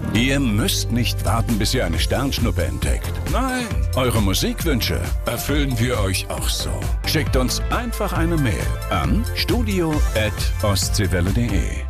Ihr müsst nicht warten, bis ihr eine Sternschnuppe entdeckt. Nein, eure Musikwünsche erfüllen wir euch auch so. Schickt uns einfach eine Mail an studio@ostseewelle.de.